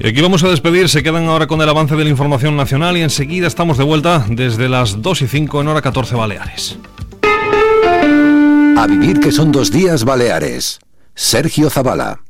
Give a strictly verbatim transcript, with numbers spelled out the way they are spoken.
Aquí vamos a despedir, se quedan ahora con el avance de la información nacional y enseguida estamos de vuelta desde las dos y cinco en hora catorce Baleares. A vivir que son dos días Baleares. Sergio Zavala.